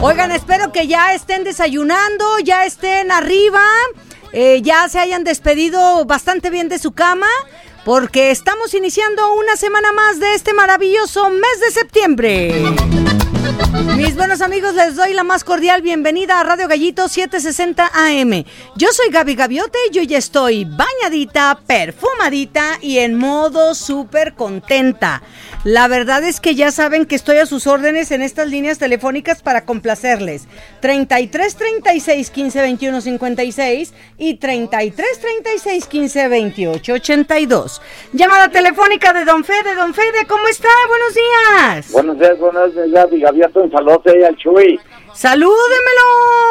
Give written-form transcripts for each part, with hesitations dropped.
Oigan, espero que ya estén desayunando, ya estén arriba, ya se hayan despedido bastante bien de su cama, porque estamos iniciando una semana más de este maravilloso mes de septiembre. Mis buenos amigos, les doy la más cordial bienvenida a Radio Gallito 760 AM. Yo soy Gaby Gaviote y yo ya estoy bañadita, perfumadita y en modo súper contenta. La verdad es que ya saben que estoy a sus órdenes en estas líneas telefónicas para complacerles. 33 36 15 21 56 y 33 36 15 28 82. Llamada telefónica de Don Fede. Don Fede, ¿cómo está? Buenos días. Buenos días, Gaby. Había un saludo ahí al Chuy. ¡Salúdemelo!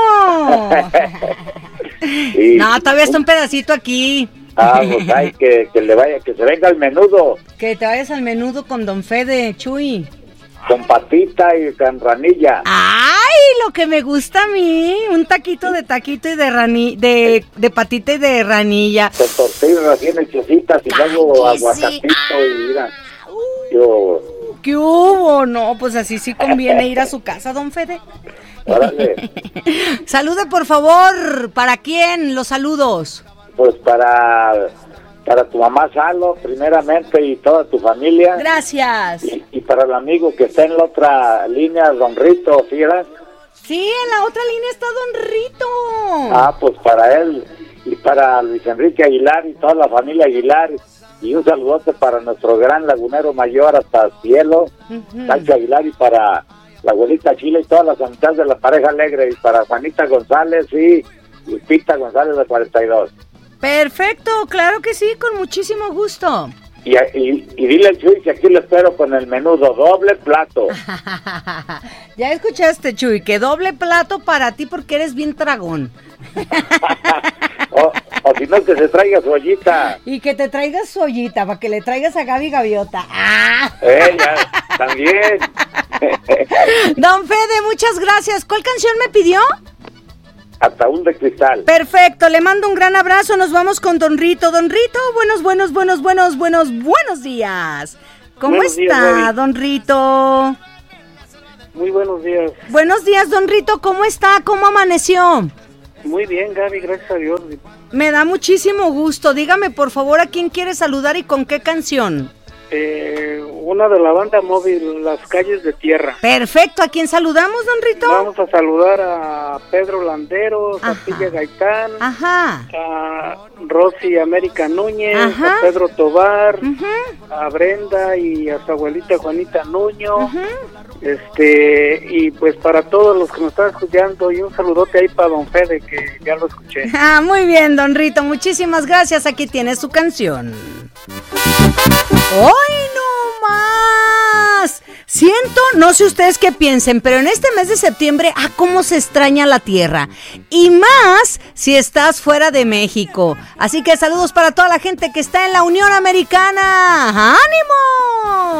Sí. No, todavía está un pedacito aquí. Pues hay que le vaya, que se venga el menudo. Que te vayas al menudo con Don Fede, Chuy. Con patita y con ranilla. ¡Ay! Lo que me gusta a mí. Un taquito y de patita y de ranilla. Con tortillas recién hechecitas y luego aguacatito y mira. ¿Qué hubo? No, pues así sí conviene ir a su casa, Don Fede. Órale. Salude, por favor. ¿Para quién los saludos? Pues para tu mamá Salo, primeramente, y toda tu familia. Gracias. Y para el amigo que está en la otra línea, Don Rito, ¿sí era? Sí, en la otra línea está Don Rito. Pues para él y para Luis Enrique Aguilar y toda la familia Aguilar. Y un saludote para nuestro gran lagunero mayor hasta el cielo, Sancho Aguilar, y para la abuelita Chile y todas las amistades de la pareja alegre, y para Juanita González y Lupita González de 42. Perfecto, claro que sí, con muchísimo gusto. Y dile al Chuy que aquí lo espero con el menudo doble plato. Ya escuchaste, Chuy, que doble plato para ti porque eres bien tragón. o si no, que se traiga su ollita. Y que te traigas su ollita, para que le traigas a Gaby Gaviota. Ella, también. Don Fede, muchas gracias. ¿Cuál canción me pidió? Ataúd de cristal. Perfecto, le mando un gran abrazo. Nos vamos con Don Rito. Don Rito, buenos días. ¿Cómo buenos está, días, Don Rito? Muy buenos días. Buenos días, Don Rito. ¿Cómo está? ¿Cómo amaneció? Muy bien, Gaby, gracias a Dios. Me da muchísimo gusto. Dígame, por favor, a quién quiere saludar y con qué canción. Una de la banda móvil, Las Calles de Tierra. Perfecto. ¿A quién saludamos, Don Rito? Vamos a saludar a Pedro Landeros, a Pilla Gaitán, a Rosy América Núñez, a Pedro Tobar, a Brenda y a su abuelita Juanita Nuño. Y pues para todos los que nos están escuchando, y un saludote ahí para Don Fede, que ya lo escuché. Muy bien, Don Rito, muchísimas gracias. Aquí tiene su canción. ¡Hoy no más! Siento, no sé ustedes qué piensen, pero en este mes de septiembre, cómo se extraña la tierra. Y más si estás fuera de México. Así que saludos para toda la gente que está en la Unión Americana. ¡Ánimo!